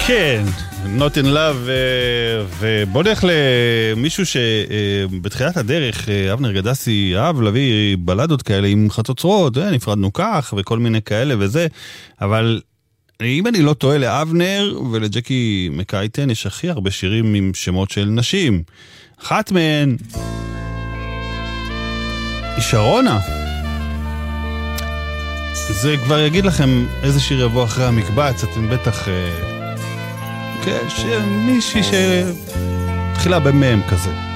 כן, Not in Love, ובוא נלך למישהו שבתחילת הדרך, אבנר גדסי אהב להביא בלדות כאלה עם חצוצרות, נפרדנו כך וכל מיני כאלה וזה, אבל אם אני לא טועה, לאבנר ולג'קי מקייטן יש הכי הרבה שירים עם שמות של נשים. אחת מהן היא שרונה. זה כבר יגיד לכם איזה שיר יבוא אחרי המקבץ, אתם בטח כן, מישהי שתחילה במם כזה.